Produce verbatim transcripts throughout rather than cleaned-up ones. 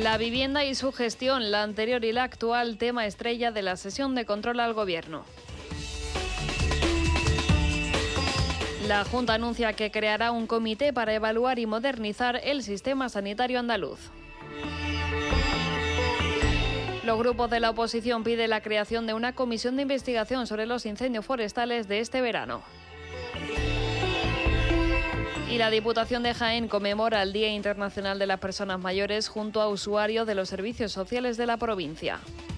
La vivienda y su gestión, la anterior y la actual, tema estrella de la sesión de control al Gobierno. La Junta anuncia que creará un comité para evaluar y modernizar el sistema sanitario andaluz. Los grupos de la oposición piden la creación de una comisión de investigación sobre los incendios forestales de este verano. Y la Diputación de Jaén conmemora el Día Internacional de las Personas Mayores junto a usuarios de los servicios sociales de la provincia.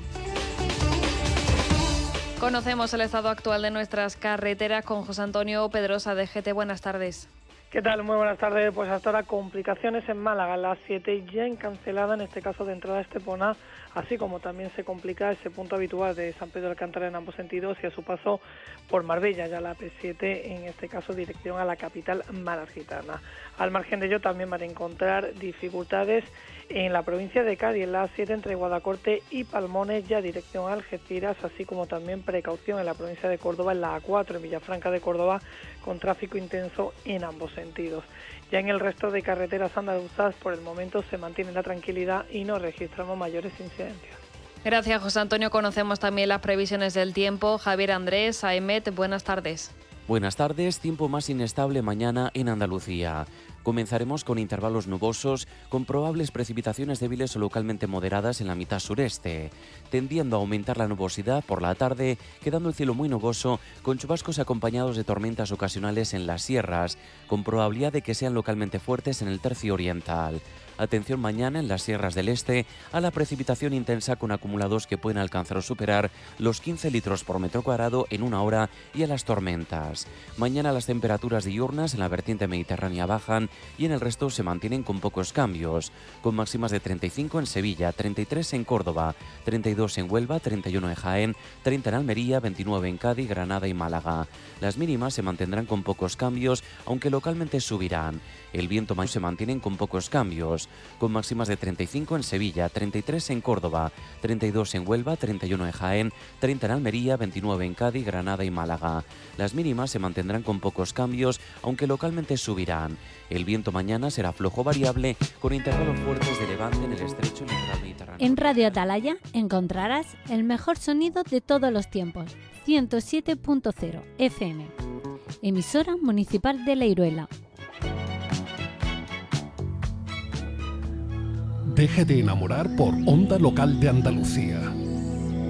Conocemos el estado actual de nuestras carreteras con José Antonio Pedrosa de G T. Buenas tardes. ¿Qué tal? Muy buenas tardes. Pues hasta ahora complicaciones en Málaga, la A siete ya encancelada, en este caso de entrada a Estepona, así como también se complica ese punto habitual de San Pedro de Alcántara en ambos sentidos y a su paso por Marbella, ya la P siete, en este caso dirección a la capital malacitana. Al margen de ello también van a encontrar dificultades en la provincia de Cádiz, en la A siete entre Guadacorte y Palmones, ya dirección a Algeciras, así como también precaución en la provincia de Córdoba, en la A cuatro en Villafranca de Córdoba, con tráfico intenso en ambos sentidos. Ya en el resto de carreteras andaluzas, por el momento se mantiene la tranquilidad y no registramos mayores incidencias. Gracias, José Antonio. Conocemos también las previsiones del tiempo. Javier Andrés, A E M E T, buenas tardes. Buenas tardes. Tiempo más inestable mañana en Andalucía. Comenzaremos con intervalos nubosos, con probables precipitaciones débiles o localmente moderadas en la mitad sureste, tendiendo a aumentar la nubosidad por la tarde, quedando el cielo muy nuboso, con chubascos acompañados de tormentas ocasionales en las sierras, con probabilidad de que sean localmente fuertes en el tercio oriental. Atención mañana en las sierras del este a la precipitación intensa con acumulados que pueden alcanzar o superar los quince litros por metro cuadrado en una hora y a las tormentas. Mañana las temperaturas diurnas en la vertiente mediterránea bajan y en el resto se mantienen con pocos cambios, con máximas de treinta y cinco en Sevilla, treinta y tres en Córdoba, treinta y dos en Huelva, treinta y uno en Jaén, treinta en Almería, veintinueve en Cádiz, Granada y Málaga. Las mínimas se mantendrán con pocos cambios, aunque localmente subirán. El viento mayor se mantienen con pocos cambios, con máximas de treinta y cinco en Sevilla, treinta y tres en Córdoba, treinta y dos en Huelva, treinta y uno en Jaén, treinta en Almería, veintinueve en Cádiz, Granada y Málaga. Las mínimas se mantendrán con pocos cambios, aunque localmente subirán. El viento mañana será flojo variable, con intervalos fuertes de levante en el estrecho y litoral mediterráneo. En Radio Atalaya encontrarás el mejor sonido de todos los tiempos, ciento siete punto cero F M, emisora municipal de La Iruela. Déjate enamorar por Onda Local de Andalucía.